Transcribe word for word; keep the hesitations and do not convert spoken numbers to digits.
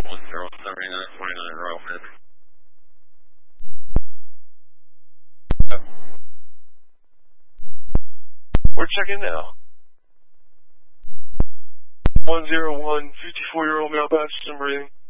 one zero seven nine twenty-nine Royal Mid. We're checking now. one zero one, fifty-four-year-old male passenger breathing.